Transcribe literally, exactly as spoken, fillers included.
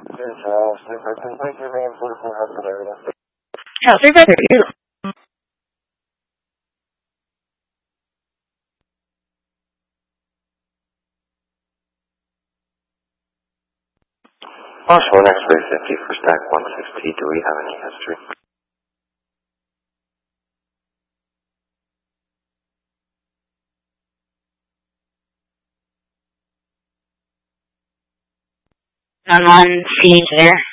Yeah, three by three. Oshawa, X-ray fifty for stack one sixty. Do we have any history? On one siege there.